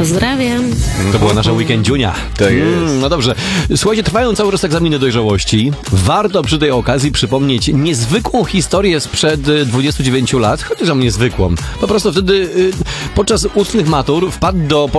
Pozdrawiam. To była nasza weekendziunia. To jest. No dobrze. Słuchajcie, trwają cały czas egzaminy dojrzałości. Warto przy tej okazji przypomnieć niezwykłą historię sprzed 29 lat, chociaż niezwykłą. Po prostu wtedy podczas ustnych matur wpadł do